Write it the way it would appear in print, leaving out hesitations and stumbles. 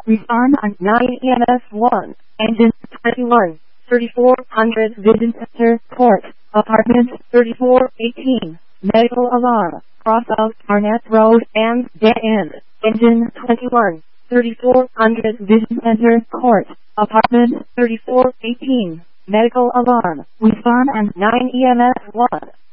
Respond on 9 EMS 1. Engine 21. 3400 Vision Center Court. Apartment 3418. Medical alarm. Cross of Arnett Road and dead end. Engine 21. 3400 Vision Center Court. Apartment 3418. Medical alarm. Respond on 9 EMS 1.